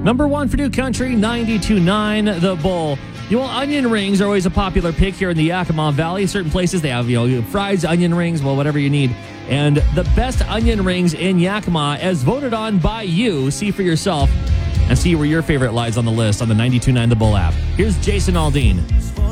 Number one for New Country, 92.9 The Bull. Onion rings are always a popular pick here in the Yakima Valley. Certain places, they have, fries, onion rings, whatever you need. And the best onion rings in Yakima, as voted on by you. See for yourself and see where your favorite lies on the list on the 92.9 The Bull app. Here's Jason Aldean.